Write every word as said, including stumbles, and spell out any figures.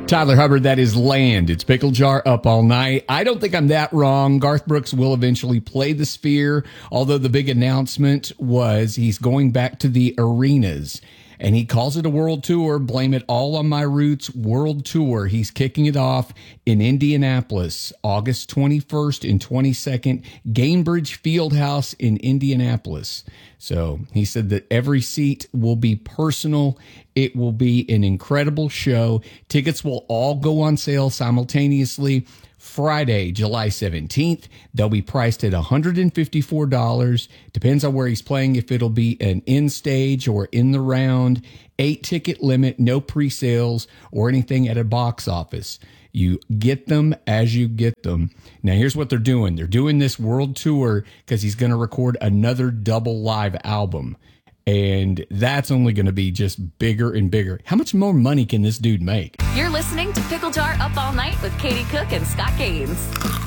Tyler Hubbard, that is Land. It's Pickle Jar up all night. I don't think I'm that wrong. Garth Brooks will eventually play the Sphere, although the big announcement was he's going back to the arenas. And he calls it a world tour. Blame it all on my roots. World tour. He's kicking it off in Indianapolis, August twenty-first and twenty-second, Gainbridge Fieldhouse in Indianapolis. So he said that every seat will be personal. It will be an incredible show. Tickets will all go on sale simultaneously. Friday, July seventeenth. They'll be priced at one hundred fifty-four dollars. Depends on where he's playing, if it'll be an in stage or in the round. Eight ticket limit, no pre-sales or anything at a box office. You get them as you get them. Now, here's what they're doing. They're doing this world tour because he's going to record another double live album. And that's only going to be just bigger and bigger. How much more money can this dude make? You're listening to Pickle Jar Up All Night with Katie Cook and Scott Gaines.